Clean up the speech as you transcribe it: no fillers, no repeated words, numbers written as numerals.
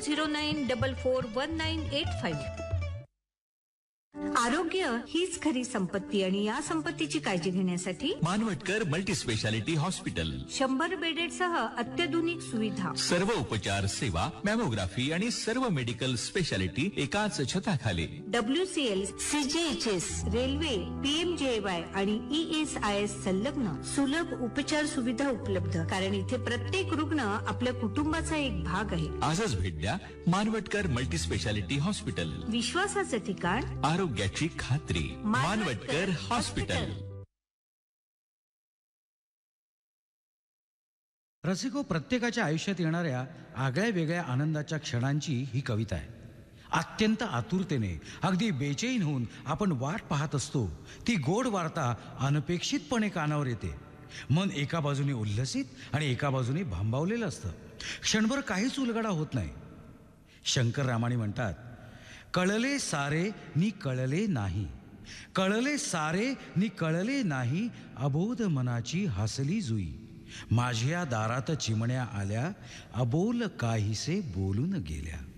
8409441985. आरोग्य हीच खरी संपत्ती आणि या संपत्तीची काळजी घेण्यासाठी मानवटकर मल्टी स्पेशालिटी हॉस्पिटल 100 बेडेडसह अत्याधुनिक सुविधा, सर्व उपचार सेवा, मॅमोग्राफी आणि सर्व मेडिकल स्पेशालिटी एकाच छताखाली. WCL, CGHS, रेल्वे, PMJAY आणि ESIS संलग्न सुलभ उपचार सुविधा उपलब्ध. कारण इथे प्रत्येक रुग्ण आपल्या कुटुंबाचा एक भाग आहे. आजच भेट द्या मानवटकर मल्टी स्पेशालिटी हॉस्पिटल. विश्वासाचं ठिकाण, आरोग्याची खात्री. मानवटकर हॉस्पिटल. रसिको, प्रत्येकाच्या आयुष्यात येणाऱ्या आगळ्या वेगळ्या आनंदाच्या क्षणांची ही कविता आहे. अत्यंत आतुरतेने, अगदी बेचैन होऊन आपण वाट पाहत असतो. ती गोड वार्ता अनपेक्षितपणे कानावर येते. मन एका बाजूने उल्हसित आणि एका बाजूने भांबावलेलं असतं. क्षणभर काहीच उलगडा होत नाही. शंकर रामाणी म्हणतात, कळले सारे नि कळले नाही, कळले सारे नि कळले नाही, अबोध मनाची हसली जुई, माझ्या दारात चिमण्या आल्या, अबोल काहीसे बोलून गेल्या.